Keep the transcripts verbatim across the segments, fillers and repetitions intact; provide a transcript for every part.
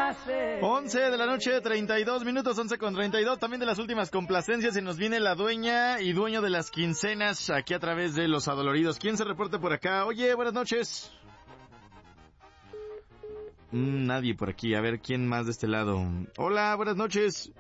once de la noche, treinta y dos minutos, once con treinta y dos. También de las últimas complacencias se nos viene la dueña y dueño de las quincenas aquí a través de Los Adoloridos. ¿Quién se reporta por acá? Oye, buenas noches. Mm, nadie por aquí. A ver, ¿quién más de este lado? Hola, buenas noches.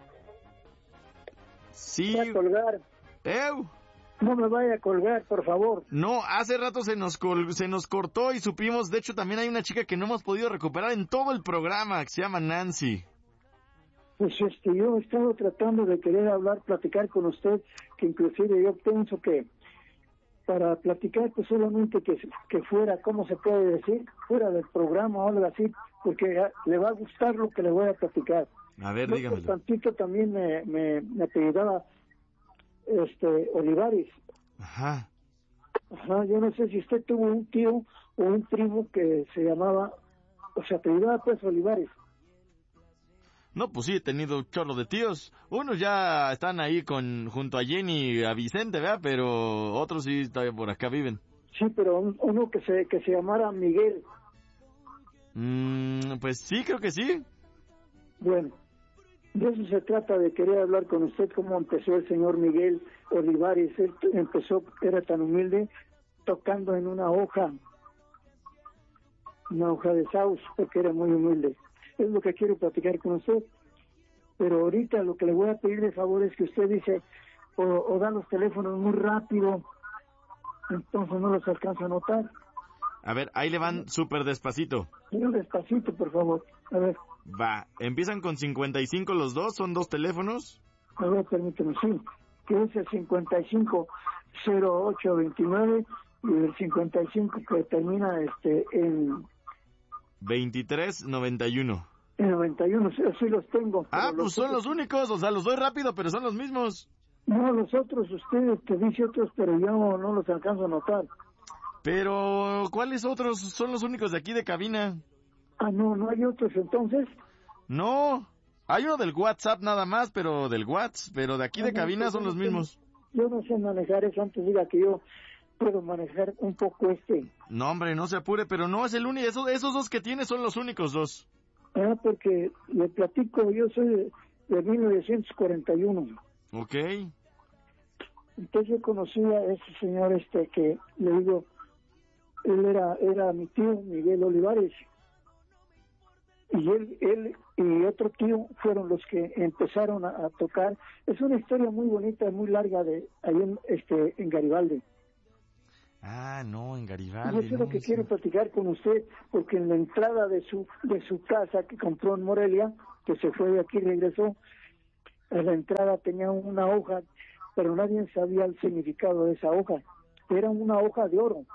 Sí. Voy a colgar. ¡Ew! No me vaya a colgar, por favor. No, hace rato se nos col- se nos cortó y supimos, de hecho también hay una chica que no hemos podido recuperar en todo el programa, que se llama Nancy. Pues este, yo he estado tratando de querer hablar, platicar con usted, que inclusive yo pienso que para platicar pues solamente que, que fuera, ¿cómo se puede decir? Fuera del programa o algo así, porque le va a gustar lo que le voy a platicar. A ver, Yo dígamelo. por tantito también me, me, me apellidaba este, Olivares. Ajá. Ajá, yo no sé si usted tuvo un tío o un primo que se llamaba, o se apellidaba pues Olivares. No, pues sí, he tenido un chorro de tíos. Unos ya están ahí con junto a Jenny y a Vicente, ¿verdad? Pero otros sí todavía por acá viven. Sí, pero un, uno que se que se llamara Miguel. Mm, pues sí, creo que sí. Bueno, de eso se trata, de querer hablar con usted, cómo empezó el señor Miguel Olivares. Él empezó, era tan humilde, tocando en una hoja, una hoja de sauce, porque era muy humilde. Es lo que quiero platicar con usted. Pero ahorita lo que le voy a pedir de favor es que usted dice, o, o da los teléfonos muy rápido, entonces no los alcanzo a notar. A ver, ahí le van súper despacito. Digo despacito, por favor. A ver. Va, empiezan con cincuenta y cinco los dos, son dos teléfonos. A ver, permíteme, sí. Que es el cincuenta y cinco cero ocho veintinueve y el cincuenta y cinco que termina este en... veintitrés noventa y uno. En noventa y uno, sí los tengo. Ah, pues los son otros, los únicos, o sea, los doy rápido, pero son los mismos. no, los otros, usted te dice otros, pero yo no los alcanzo a notar. Pero, ¿cuáles otros son los únicos de aquí de cabina? Ah, no, no hay otros entonces. No, hay uno del WhatsApp nada más, pero del WhatsApp, pero de aquí de Ah, no, cabina pues son yo los no sé- mismos. Yo no sé manejar eso, antes diga que yo puedo manejar un poco este. No, hombre, no se apure, pero no es el único, esos, esos dos que tiene son los únicos dos. Ah, porque le platico, yo soy de, de mil novecientos cuarenta y uno. Ok. Entonces yo conocí a ese señor este que le digo, él era era mi tío Miguel Olivares, y él él y otro tío fueron los que empezaron a, a tocar. Es una historia muy bonita, muy larga, de ahí en este en Garibaldi. Ah, no, en Y Garibaldi. eso es no, lo que sí. quiero platicar con usted, porque en la entrada de su de su casa que compró en Morelia, que se fue de aquí y regresó, a la entrada tenía una hoja, pero nadie sabía el significado de esa hoja. Era una hoja de oro.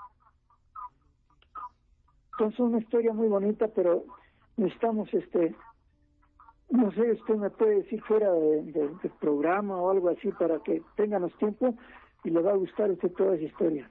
Entonces una historia muy bonita, pero necesitamos, este, no sé, usted me puede decir fuera de, de, del programa o algo así para que tengamos tiempo y le va a gustar a usted toda esa historia.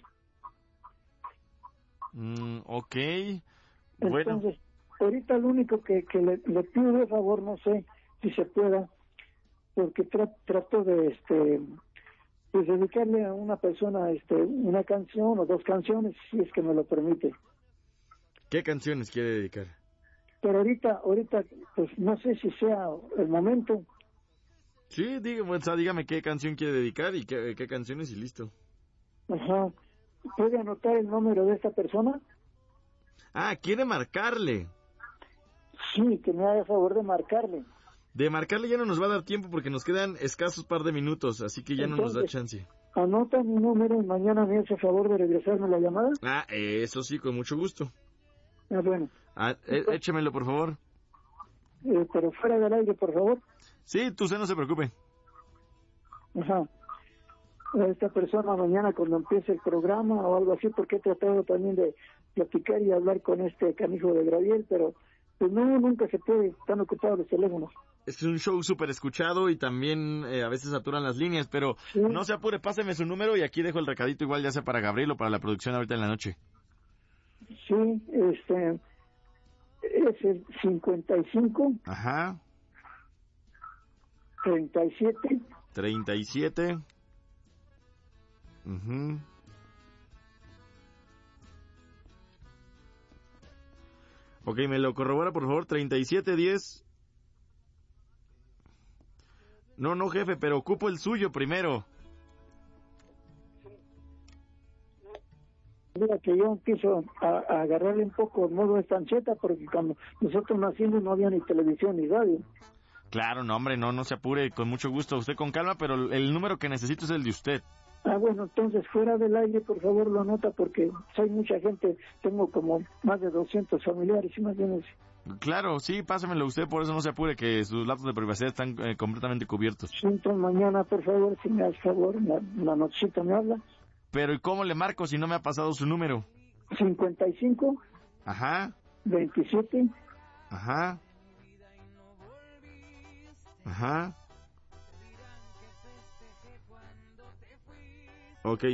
Mm, ok. Bueno. Entonces, ahorita lo único que, que le, le pido de favor, no sé si se pueda, porque tra, trato de, este, pues dedicarle a una persona, este, una canción o dos canciones, si es que me lo permite. ¿Qué canciones quiere dedicar? Pero ahorita, ahorita, pues no sé si sea el momento. Sí, dígame, o sea, dígame qué canción quiere dedicar y qué, qué canciones y listo. Ajá. ¿Puede anotar el número de esta persona? Ah, quiere marcarle. Sí, que me haga favor de marcarle. De marcarle ya no nos va a dar tiempo porque nos quedan escasos par de minutos, así que ya Entonces, no nos da chance. Anota mi número y mañana me hace favor de regresarme la llamada. Ah, eso sí, con mucho gusto. Ah, bueno. Ah, é, échemelo, por favor. Eh, pero fuera del aire, por favor. Sí, tú usted no se preocupe. Ajá. A esta persona mañana cuando empiece el programa o algo así, porque he tratado también de platicar y hablar con este canijo de Graviel, pero pues no, nunca se puede, están ocupados los teléfonos. Es un show súper escuchado y también eh, a veces saturan las líneas, pero Sí. no se apure, páseme su número y aquí dejo el recadito igual ya sea para Gabriel o para la producción ahorita en la noche. Sí, este, es el cincuenta y cinco, Ajá, treinta y siete, treinta y siete. Mhm. Ok, me lo corrobora, por favor, treinta y siete diez. No, no, jefe, pero ocupo el suyo primero. Mira que yo empiezo a, a agarrarle un poco el modo de estanceta, porque cuando nosotros nacimos no había ni televisión ni radio. Claro, no, hombre, no, no se apure, con mucho gusto, usted con calma, pero el número que necesito es el de usted. Ah, bueno, entonces fuera del aire, por favor, lo anota, porque soy mucha gente, tengo como más de doscientos familiares, imagínense. Claro, sí, pásamelo usted, por eso no se apure, que sus datos de privacidad están eh, completamente cubiertos. Sí, entonces mañana, por favor, si me hace favor, la, la nochecita me habla. Pero ¿y cómo le marco si no me ha pasado su número? cincuenta y cinco. Ajá. veintisiete. Ajá. Ajá. Ok.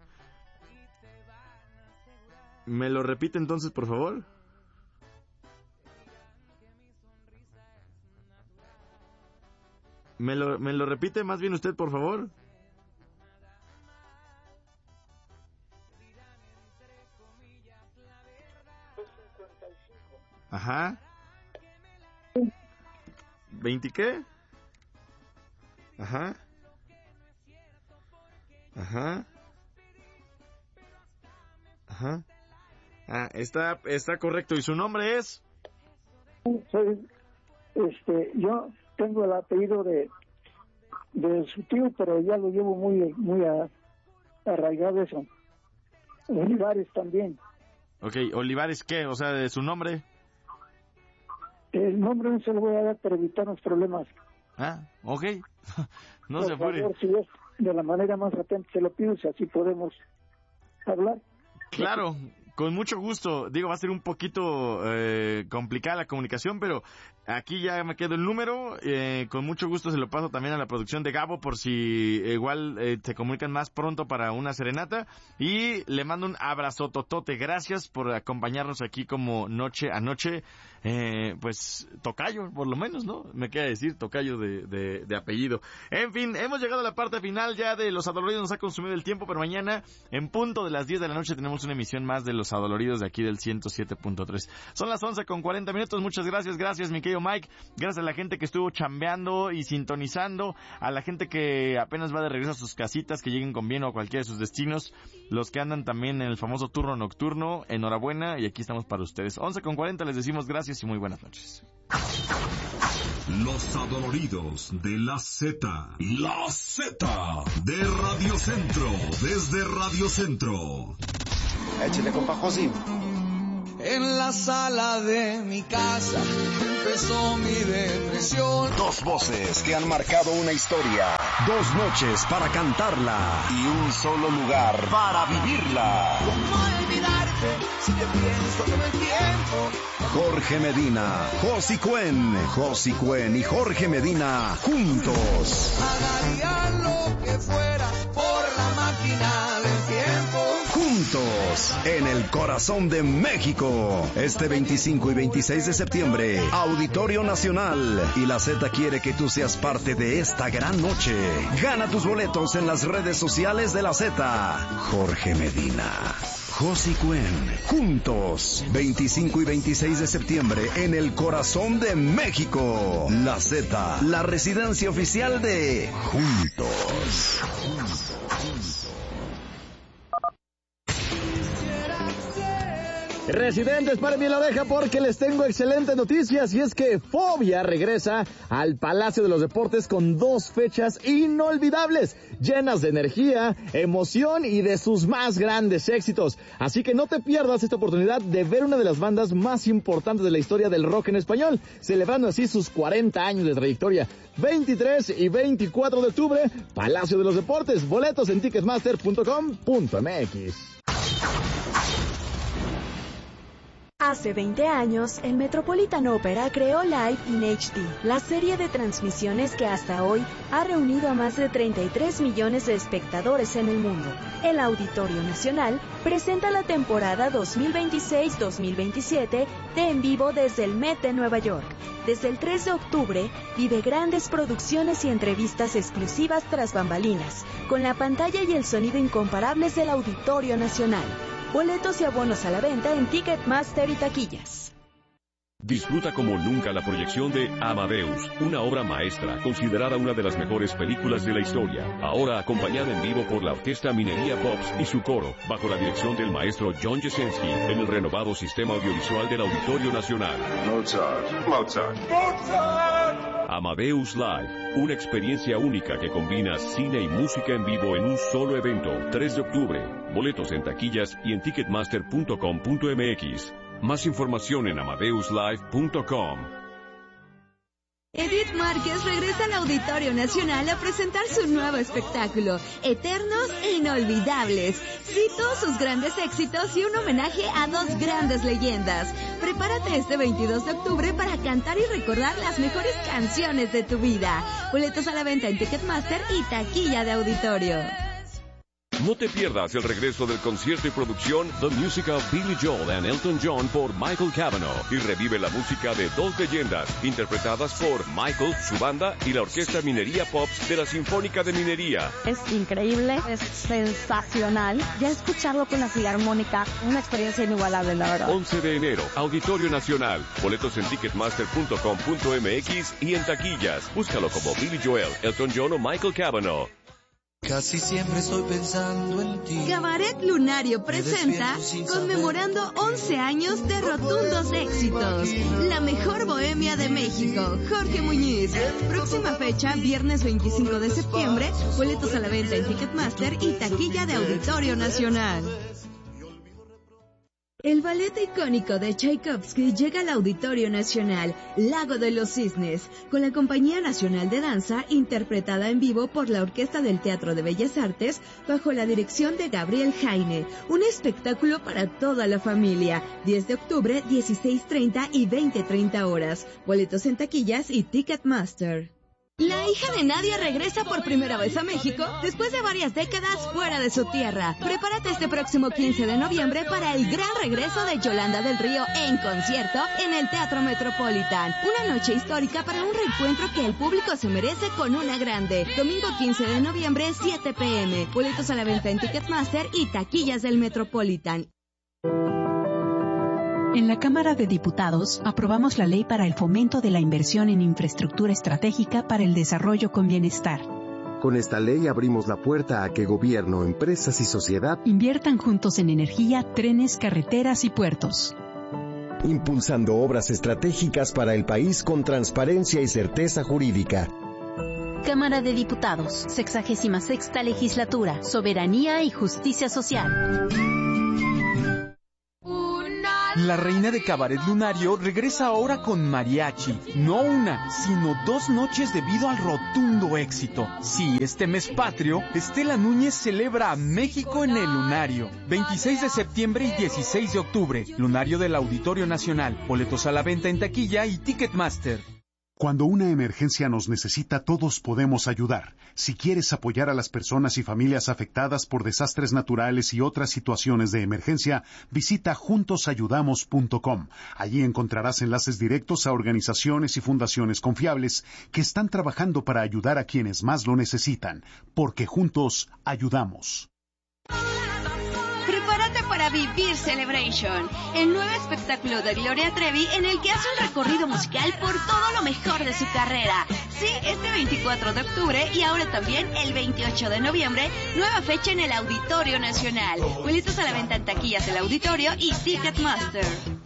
¿Me lo repite entonces, por favor? ¿Me lo, me lo repite más bien usted, por favor? Ajá. ¿veinte qué? Ajá. Ajá. Ajá. Ah, está, está correcto. ¿Y su nombre es? Soy, este, yo tengo el apellido de, de su tío, pero ya lo llevo muy, muy a, arraigado eso. Olivares también. Ok, ¿Olivares qué? O sea, ¿de su nombre? El nombre no se lo voy a dar para evitar los problemas. Ah, ok. No Por se apure. favor, si es de la manera más atenta, se lo pido, si así podemos hablar. Claro, con mucho gusto. Digo, va a ser un poquito eh, complicada la comunicación, pero aquí ya me quedo el número. Eh, con mucho gusto se lo paso también a la producción de Gabo por si eh, igual eh, se comunican más pronto para una serenata. Y le mando un abrazo totote. Gracias por acompañarnos aquí como noche a noche. Eh, pues tocayo, por lo menos, ¿no? Me queda decir tocayo de, de, de apellido. En fin, hemos llegado a la parte final ya de Los Adoloridos. Nos ha consumido el tiempo, pero mañana en punto de las diez de la noche tenemos una emisión más de Los Adoloridos de aquí del ciento siete punto tres. Son las once con cuarenta minutos. Muchas gracias, gracias mi querido Mike. Gracias a la gente que estuvo chambeando y sintonizando, a la gente que apenas va de regreso a sus casitas, que lleguen con bien o a cualquiera de sus destinos, los que andan también en el famoso turno nocturno, enhorabuena y aquí estamos para ustedes. once con cuarenta, les decimos gracias y muy buenas noches. Los Adoloridos de la Z. La Z de Radio Centro. Desde Radio Centro. Échale, compa José. En la sala de mi casa empezó mi depresión. Dos voces que han marcado una historia. Dos noches para cantarla. Y un solo lugar para vivirla. ¿Cómo olvidarte si te pienso todo el tiempo? Jorge Medina, Josi Cuen, Josi Cuen y Jorge Medina juntos. Pagaría lo que fuera por la máquina del tiempo. Juntos, en el corazón de México. Este veinticinco y veintiséis de septiembre, Auditorio Nacional. Y la Z quiere que tú seas parte de esta gran noche. Gana tus boletos en las redes sociales de la Z. Jorge Medina, Josi Cuen, juntos, veinticinco y veintiséis de septiembre, en el corazón de México. La Z, la residencia oficial de Juntos. Residentes, paren bien la oreja porque les tengo excelentes noticias, y es que Fobia regresa al Palacio de los Deportes con dos fechas inolvidables, llenas de energía, emoción y de sus más grandes éxitos. Así que no te pierdas esta oportunidad de ver una de las bandas más importantes de la historia del rock en español, celebrando así sus cuarenta años de trayectoria. veintitrés y veinticuatro de octubre, Palacio de los Deportes. Boletos en ticketmaster punto com punto m x. Hace veinte años, el Metropolitan Opera creó Live in H D, la serie de transmisiones que hasta hoy ha reunido a más de treinta y tres millones de espectadores en el mundo. El Auditorio Nacional presenta la temporada dos mil veintiséis dos mil veintisiete de En Vivo desde el Met de Nueva York. Desde el tres de octubre, vive grandes producciones y entrevistas exclusivas tras bambalinas, con la pantalla y el sonido incomparables del Auditorio Nacional. Boletos y abonos a la venta en Ticketmaster y taquillas. Disfruta como nunca la proyección de Amadeus, una obra maestra, considerada una de las mejores películas de la historia. Ahora acompañada en vivo por la Orquesta Minería Pops y su coro, bajo la dirección del maestro John Jesensky, en el renovado sistema audiovisual del Auditorio Nacional. Mozart, Mozart, Mozart. Amadeus Live, una experiencia única que combina cine y música en vivo en un solo evento. tres de octubre. Boletos en taquillas y en ticketmaster punto com punto m x. Más información en amadeus live punto com. Edith Márquez regresa al Auditorio Nacional a presentar su nuevo espectáculo, Eternos e Inolvidables. Sí, todos sus grandes éxitos y un homenaje a dos grandes leyendas. Prepárate este veintidós de octubre para cantar y recordar las mejores canciones de tu vida. Boletos a la venta en Ticketmaster y taquilla de auditorio. No te pierdas el regreso del concierto y producción The Music of Billy Joel and Elton John por Michael Cavanaugh y revive la música de dos leyendas interpretadas por Michael, su banda y la Orquesta Minería Pops de la Sinfónica de Minería. Es increíble, es sensacional. Ya escucharlo con la Filarmónica, una experiencia inigualable, la verdad. once de enero, Auditorio Nacional. Boletos en ticketmaster punto com punto m x y en taquillas. Búscalo como Billy Joel, Elton John o Michael Cavanaugh. Casi siempre estoy pensando en ti. Cabaret Lunario presenta conmemorando once años de rotundos éxitos. La mejor bohemia de México, Jorge Muñiz. Próxima fecha, viernes veinticinco de septiembre. Boletos a la venta en Ticketmaster y taquilla de Auditorio Nacional. El ballet icónico de Tchaikovsky llega al Auditorio Nacional, Lago de los Cisnes, con la Compañía Nacional de Danza, interpretada en vivo por la Orquesta del Teatro de Bellas Artes, bajo la dirección de Gabriel Jaine. Un espectáculo para toda la familia. diez de octubre, dieciséis treinta y veinte treinta horas. Boletos en taquillas y Ticketmaster. La hija de Nadia regresa por primera vez a México después de varias décadas fuera de su tierra. Prepárate este próximo quince de noviembre para el gran regreso de Yolanda del Río en concierto en el Teatro Metropolitan. Una noche histórica para un reencuentro que el público se merece con una grande. Domingo quince de noviembre, siete p m Boletos a la venta en Ticketmaster y taquillas del Metropolitan. En la Cámara de Diputados aprobamos la ley para el fomento de la inversión en infraestructura estratégica para el desarrollo con bienestar. Con esta ley abrimos la puerta a que gobierno, empresas y sociedad inviertan juntos en energía, trenes, carreteras y puertos. Impulsando obras estratégicas para el país con transparencia y certeza jurídica. Cámara de Diputados, sexagésima sexta legislatura, soberanía y justicia social. La reina de Cabaret Lunario regresa ahora con mariachi. No una, sino dos noches debido al rotundo éxito. Sí, este mes patrio, Estela Núñez celebra a México en el Lunario. veintiséis de septiembre y dieciséis de octubre. Lunario del Auditorio Nacional. Boletos a la venta en taquilla y Ticketmaster. Cuando una emergencia nos necesita, todos podemos ayudar. Si quieres apoyar a las personas y familias afectadas por desastres naturales y otras situaciones de emergencia, visita juntos ayudamos punto com. Allí encontrarás enlaces directos a organizaciones y fundaciones confiables que están trabajando para ayudar a quienes más lo necesitan, porque juntos ayudamos. Prepárate para vivir Celebration, el nuevo espectáculo de Gloria Trevi en el que hace un recorrido musical por todo lo mejor de su carrera. Sí, este veinticuatro de octubre y ahora también el veintiocho de noviembre, nueva fecha en el Auditorio Nacional. Boletos a la venta en taquillas del Auditorio y Ticketmaster.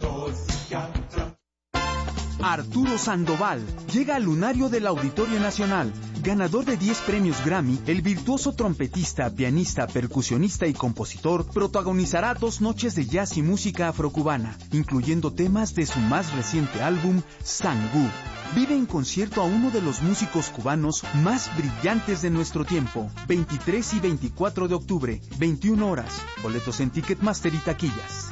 Arturo Sandoval llega al Lunario del Auditorio Nacional. Ganador de diez premios Grammy, el virtuoso trompetista, pianista, percusionista y compositor protagonizará dos noches de jazz y música afrocubana, incluyendo temas de su más reciente álbum, Sangú. Vive en concierto a uno de los músicos cubanos más brillantes de nuestro tiempo. veintitrés y veinticuatro de octubre, veintiuna horas. Boletos en Ticketmaster y taquillas.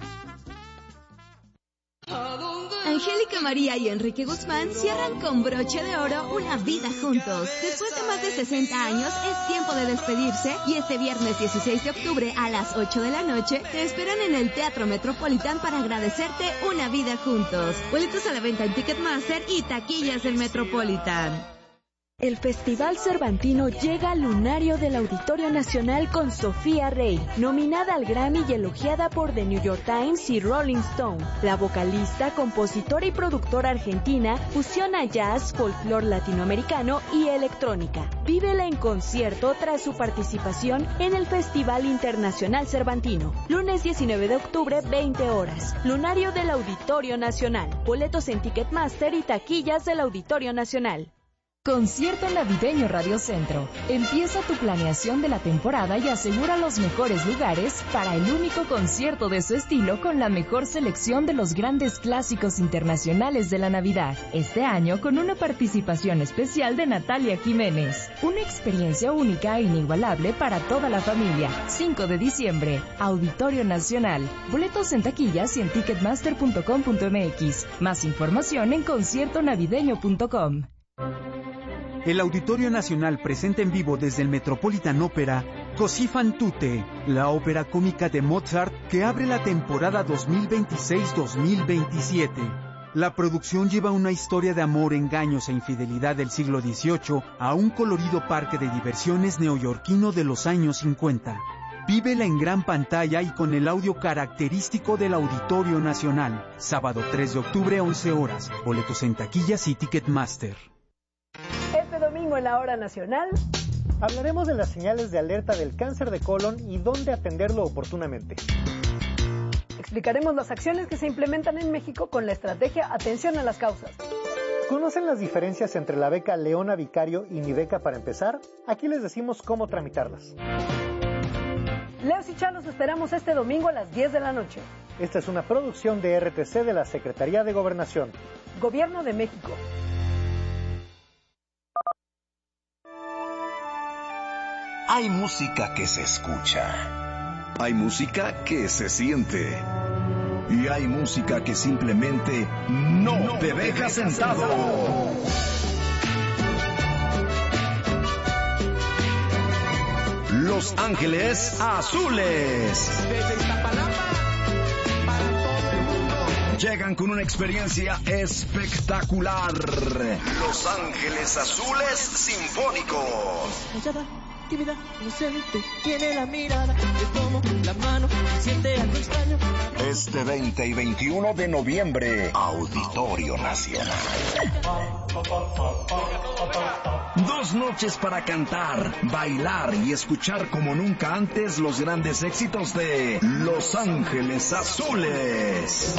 Angélica María y Enrique Guzmán cierran con broche de oro una vida juntos. Después de más de sesenta años, es tiempo de despedirse y este viernes dieciséis de octubre a las ocho de la noche te esperan en el Teatro Metropolitan para agradecerte una vida juntos. Boletos a la venta en Ticketmaster y taquillas del Metropolitan. El Festival Cervantino llega al lunario del Auditorio Nacional con Sofía Rey, nominada al Grammy y elogiada por The New York Times y Rolling Stone. La vocalista, compositora y productora argentina fusiona jazz, folclore latinoamericano y electrónica. Vívela en concierto tras su participación en el Festival Internacional Cervantino. Lunes diecinueve de octubre, veinte horas. Lunario del Auditorio Nacional. Boletos en Ticketmaster y taquillas del Auditorio Nacional. Concierto Navideño Radio Centro. Empieza tu planeación de la temporada y asegura los mejores lugares para el único concierto de su estilo con la mejor selección de los grandes clásicos internacionales de la Navidad. Este año con una participación especial de Natalia Jiménez. Una experiencia única e inigualable para toda la familia. cinco de diciembre, Auditorio Nacional. Boletos en taquillas y en ticketmaster punto com punto m x. Más información en concierto navideño punto com. El Auditorio Nacional presenta en vivo desde el Metropolitan Opera Così fan tutte, la ópera cómica de Mozart que abre la temporada dos mil veintiséis dos mil veintisiete. La producción lleva una historia de amor, engaños e infidelidad del siglo dieciocho a un colorido parque de diversiones neoyorquino de los años cincuenta. Vívela en gran pantalla y con el audio característico del Auditorio Nacional. Sábado tres de octubre, once horas. Boletos en taquillas y Ticketmaster. Este domingo en la Hora Nacional hablaremos de las señales de alerta del cáncer de colon y dónde atenderlo oportunamente. Explicaremos las acciones que se implementan en México con la estrategia Atención a las Causas. ¿Conocen las diferencias entre la beca Leona Vicario y Mi Beca para empezar? Aquí les decimos cómo tramitarlas. Leos y Chá los esperamos este domingo a las diez de la noche. Esta es una producción de R T C de la Secretaría de Gobernación. Gobierno de México. Hay música que se escucha, hay música que se siente y hay música que simplemente no, no te deja sentado. Los Ángeles Azules llegan con una experiencia espectacular. Los Ángeles Azules Sinfónicos. Actividad inocente, tiene la mirada, le tomo la mano, siente algo extraño. Este veinte y veintiuno de noviembre, Auditorio Nacional. Dos noches para cantar, bailar y escuchar como nunca antes los grandes éxitos de Los Ángeles Azules.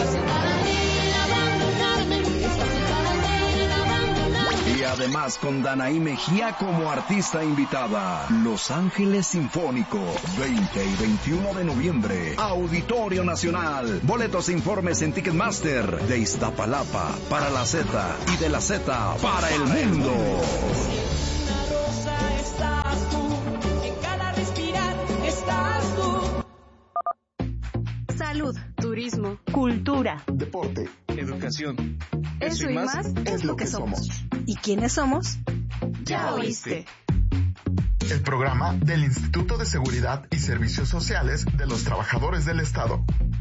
Y además con Danaí Mejía como artista invitada. Los Ángeles Sinfónicos, veinte y veintiuno de noviembre, Auditorio Nacional. Boletos e informes en Ticketmaster. De Iztapalapa para la Z y de la Z para el mundo. Salud, turismo, cultura, deporte, educación. Eso, Eso y más, más es lo que somos. ¿Y quiénes somos? Ya oíste. El programa del Instituto de Seguridad y Servicios Sociales de los Trabajadores del Estado.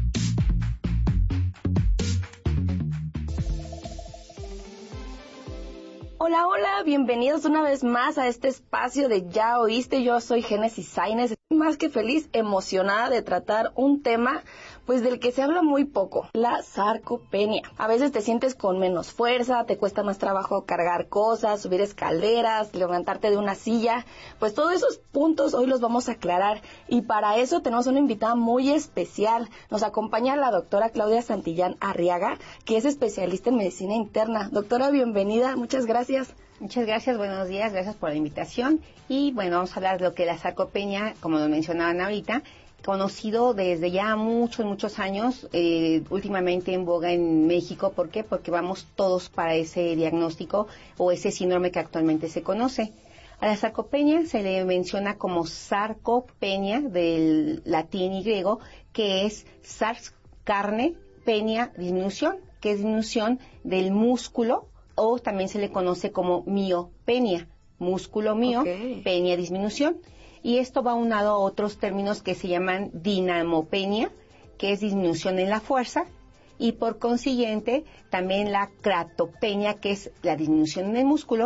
Hola, hola, bienvenidos una vez más a este espacio de Ya Oíste. Yo soy Génesis Sainz, más que feliz, emocionada de tratar un tema pues del que se habla muy poco, la sarcopenia. A veces te sientes con menos fuerza, te cuesta más trabajo cargar cosas, subir escaleras, levantarte de una silla. Pues todos esos puntos hoy los vamos a aclarar y para eso tenemos una invitada muy especial. Nos acompaña la doctora Claudia Santillán Arriaga, que es especialista en medicina interna. Doctora, bienvenida, muchas gracias. Muchas gracias, buenos días, gracias por la invitación. Y bueno, vamos a hablar de lo que es la sarcopenia, como lo mencionaban ahorita, conocido desde ya muchos, muchos años, eh, últimamente en boga en México. ¿Por qué? Porque vamos todos para ese diagnóstico o ese síndrome que actualmente se conoce. A la sarcopenia se le menciona como sarcopenia, del latín y griego, que es sars, carne, penia, disminución, que es disminución del músculo, o también se le conoce como miopenia, músculo mío, okay. Penia, disminución. Y esto va unado a otros términos que se llaman dinamopenia, que es disminución en la fuerza, y por consiguiente también la cratopenia, que es la disminución en el músculo,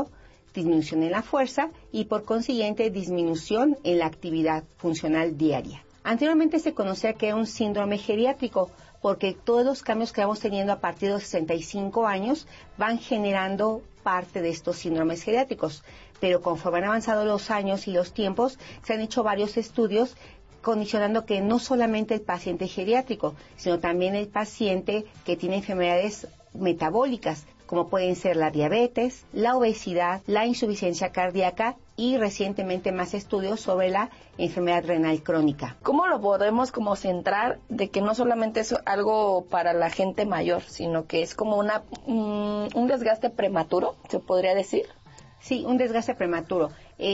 disminución en la fuerza y por consiguiente disminución en la actividad funcional diaria. Anteriormente se conocía que era un síndrome geriátrico porque todos los cambios que vamos teniendo a partir de los sesenta y cinco años van generando parte de estos síndromes geriátricos, pero conforme han avanzado los años y los tiempos, se han hecho varios estudios condicionando que no solamente el paciente geriátrico, sino también el paciente que tiene enfermedades metabólicas, como pueden ser la diabetes, la obesidad, la insuficiencia cardíaca y recientemente más estudios sobre la enfermedad renal crónica. ¿Cómo lo podemos como centrar de que no solamente es algo para la gente mayor, sino que es como una um, un desgaste prematuro, se podría decir? Sí, un desgaste prematuro.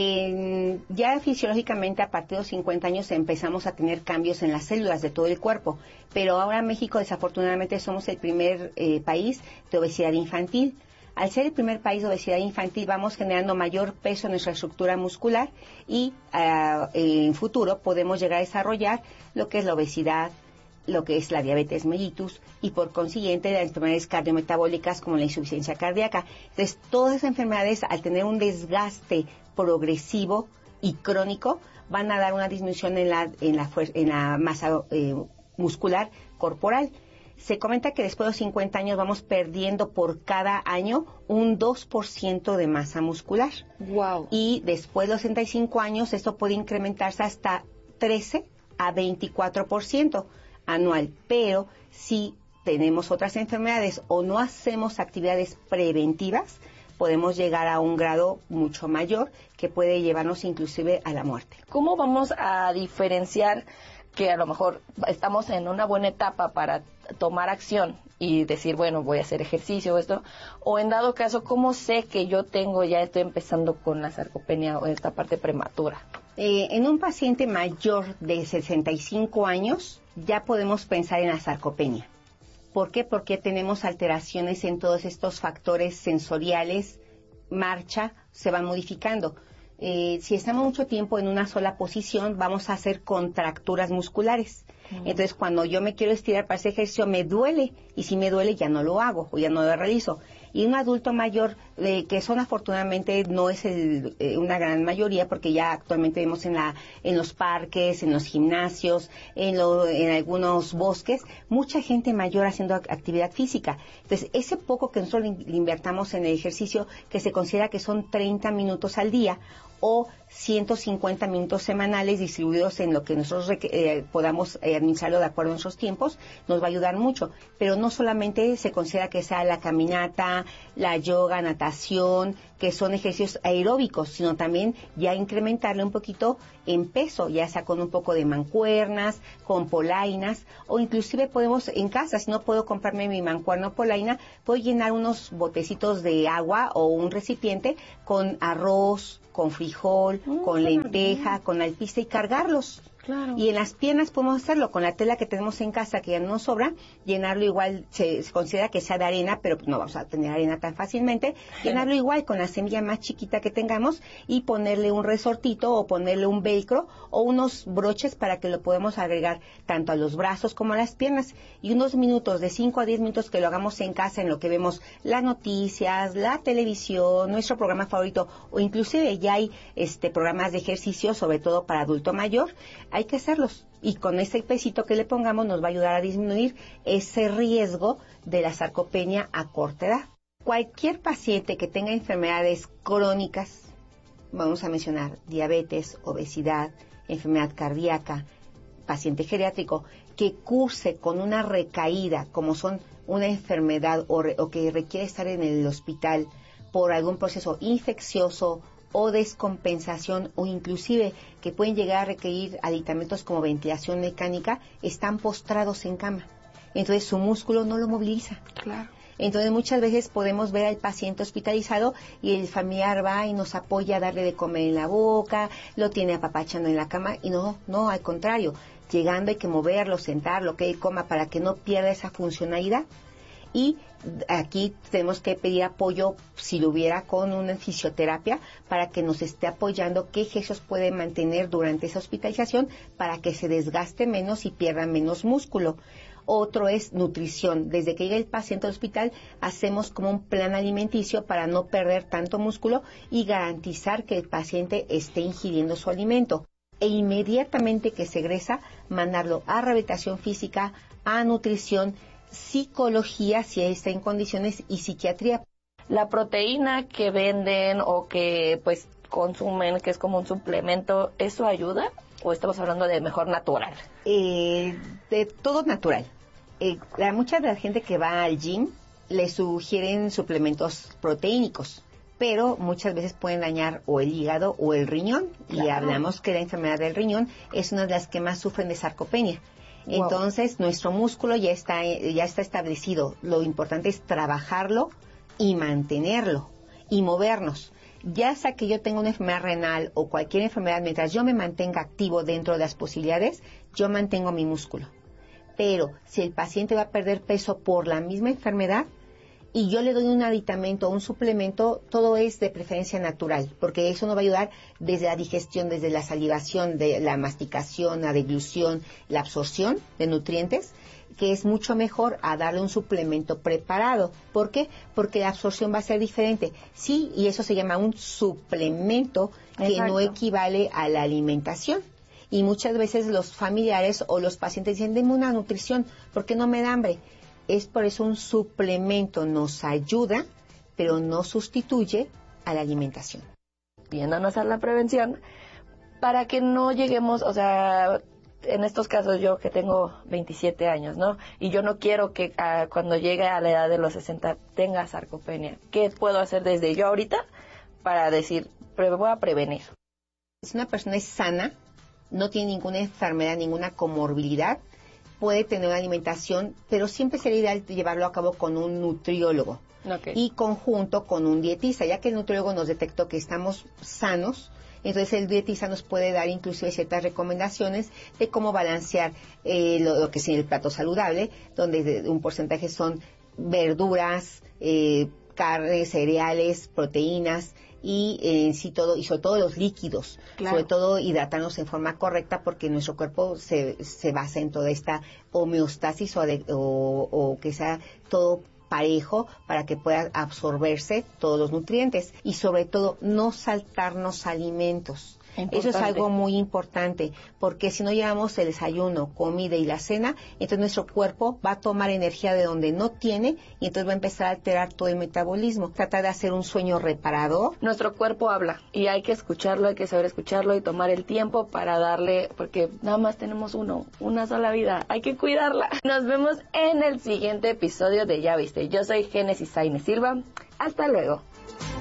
Eh, ya fisiológicamente a partir de los cincuenta años empezamos a tener cambios en las células de todo el cuerpo, pero ahora México desafortunadamente somos el primer eh, país de obesidad infantil. Al ser el primer país de obesidad infantil vamos generando mayor peso en nuestra estructura muscular y uh, en futuro podemos llegar a desarrollar lo que es la obesidad, lo que es la diabetes mellitus y por consiguiente las enfermedades cardiometabólicas como la insuficiencia cardíaca. Entonces, todas esas enfermedades al tener un desgaste progresivo y crónico van a dar una disminución en la, en la, en la masa eh, muscular corporal. Se comenta que después de los cincuenta años vamos perdiendo por cada año un dos por ciento de masa muscular. Wow. Y después de los sesenta y cinco años esto puede incrementarse hasta trece a veinticuatro por ciento anual, pero si tenemos otras enfermedades o no hacemos actividades preventivas, podemos llegar a un grado mucho mayor que puede llevarnos inclusive a la muerte. ¿Cómo vamos a diferenciar que a lo mejor estamos en una buena etapa para tomar acción y decir, bueno, voy a hacer ejercicio o esto, o en dado caso, cómo sé que yo tengo, ya estoy empezando con la sarcopenia o esta parte prematura? Eh, en un paciente mayor de sesenta y cinco años ya podemos pensar en la sarcopenia. ¿Por qué? Porque tenemos alteraciones en todos estos factores sensoriales, marcha, se van modificando. Eh, si estamos mucho tiempo en una sola posición, vamos a hacer contracturas musculares. Mm. Entonces, cuando yo me quiero estirar para ese ejercicio, me duele. Y si me duele, ya no lo hago o ya no lo realizo. Y un adulto mayor, eh, que son afortunadamente no es el, eh, una gran mayoría, porque ya actualmente vemos en la en los parques, en los gimnasios, en, lo, en algunos bosques, mucha gente mayor haciendo actividad física. Entonces, ese poco que nosotros le invertamos en el ejercicio, que se considera que son treinta minutos al día, o ciento cincuenta minutos semanales distribuidos en lo que nosotros eh, podamos eh, administrarlo de acuerdo a nuestros tiempos, nos va a ayudar mucho. Pero no solamente se considera que sea la caminata, la yoga, natación, que son ejercicios aeróbicos, sino también ya incrementarle un poquito en peso, ya sea con un poco de mancuernas, con polainas, o inclusive podemos en casa, si no puedo comprarme mi mancuerna o polaina, puedo llenar unos botecitos de agua o un recipiente con arroz, con frijol, mm, con lenteja, con alpiste y cargarlos. Claro. Y en las piernas podemos hacerlo con la tela que tenemos en casa, que ya no nos sobra, llenarlo igual, se, se considera que sea de arena, pero no vamos a tener arena tan fácilmente, llenarlo igual con la semilla más chiquita que tengamos y ponerle un resortito o ponerle un velcro o unos broches para que lo podamos agregar tanto a los brazos como a las piernas. Y unos minutos, de cinco a diez minutos que lo hagamos en casa, en lo que vemos las noticias, la televisión, nuestro programa favorito, o inclusive ya hay este programas de ejercicio, sobre todo para adulto mayor, hay que hacerlos. Y con ese pesito que le pongamos nos va a ayudar a disminuir ese riesgo de la sarcopenia a corta edad. Cualquier paciente que tenga enfermedades crónicas, vamos a mencionar diabetes, obesidad, enfermedad cardíaca, paciente geriátrico, que curse con una recaída, como son una enfermedad o, re, o que requiere estar en el hospital por algún proceso infeccioso o descompensación, o inclusive que pueden llegar a requerir aditamentos como ventilación mecánica, están postrados en cama. Entonces su músculo no lo moviliza. Claro. Entonces muchas veces podemos ver al paciente hospitalizado y el familiar va y nos apoya a darle de comer en la boca, lo tiene apapachando en la cama, y no, no, al contrario, llegando hay que moverlo, sentarlo, que él coma para que no pierda esa funcionalidad. Y aquí tenemos que pedir apoyo, si lo hubiera, con una fisioterapia para que nos esté apoyando qué ejercicios puede mantener durante esa hospitalización para que se desgaste menos y pierda menos músculo. Otro es nutrición. Desde que llega el paciente al hospital, hacemos como un plan alimenticio para no perder tanto músculo y garantizar que el paciente esté ingiriendo su alimento. E inmediatamente que se egresa, mandarlo a rehabilitación física, a nutrición, psicología, si está en condiciones, y psiquiatría. La proteína que venden o que pues consumen, que es como un suplemento, ¿eso ayuda? ¿O estamos hablando de mejor natural? Eh, de todo natural. Eh, la, mucha de la gente que va al gym le sugieren suplementos proteínicos, pero muchas veces pueden dañar o el hígado o el riñón. Claro. Y hablamos que la enfermedad del riñón es una de las que más sufren de sarcopenia. Wow. Entonces, nuestro músculo ya está, ya está establecido. Lo importante es trabajarlo y mantenerlo y movernos. Ya sea que yo tenga una enfermedad renal o cualquier enfermedad, mientras yo me mantenga activo dentro de las posibilidades, yo mantengo mi músculo. Pero si el paciente va a perder peso por la misma enfermedad y yo le doy un aditamento o un suplemento, todo es de preferencia natural, porque eso nos va a ayudar desde la digestión, desde la salivación, de la masticación, la deglución, la absorción de nutrientes, que es mucho mejor a darle un suplemento preparado. ¿Por qué? Porque la absorción va a ser diferente. Sí, y eso se llama un suplemento que Exacto. no equivale a la alimentación. Y muchas veces los familiares o los pacientes dicen, denme una nutrición, porque no me da hambre. Es por eso un suplemento nos ayuda, pero no sustituye a la alimentación. Viéndonos a la prevención, para que no lleguemos, o sea, en estos casos yo que tengo veintisiete años, ¿no? Y yo no quiero que uh, cuando llegue a la edad de los sesenta tenga sarcopenia. ¿Qué puedo hacer desde yo ahorita para decir, pre- voy a prevenir? Si una persona es sana, no tiene ninguna enfermedad, ninguna comorbilidad, puede tener una alimentación, pero siempre sería ideal llevarlo a cabo con un nutriólogo. Okay. Y conjunto con un dietista, ya que el nutriólogo nos detectó que estamos sanos. Entonces el dietista nos puede dar inclusive ciertas recomendaciones de cómo balancear eh, lo, lo que es el plato saludable, donde de, un porcentaje son verduras, eh, carnes, cereales, proteínas y eh, sí todo, y sobre todo los líquidos, claro. Sobre todo hidratarnos en forma correcta, porque nuestro cuerpo se, se basa en toda esta homeostasis o, de, o, o que sea todo parejo para que puedan absorberse todos los nutrientes, y sobre todo no saltarnos alimentos. Importante. Eso es algo muy importante, porque si no llevamos el desayuno, comida y la cena, entonces nuestro cuerpo va a tomar energía de donde no tiene y entonces va a empezar a alterar todo el metabolismo. Trata de hacer un sueño reparador. Nuestro cuerpo habla y hay que escucharlo, hay que saber escucharlo y tomar el tiempo para darle, porque nada más tenemos uno, una sola vida, hay que cuidarla. Nos vemos en el siguiente episodio de Ya Viste. Yo soy Génesis Sainz Silva. Hasta luego.